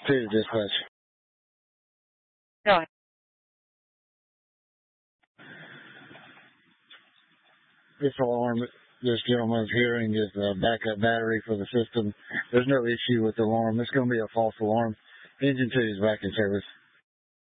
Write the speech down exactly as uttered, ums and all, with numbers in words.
Two, dispatch. Go ahead. This alarm, this gentleman's hearing is a backup battery for the system. There's no issue with the alarm. It's going to be a false alarm. Engine two is back in service.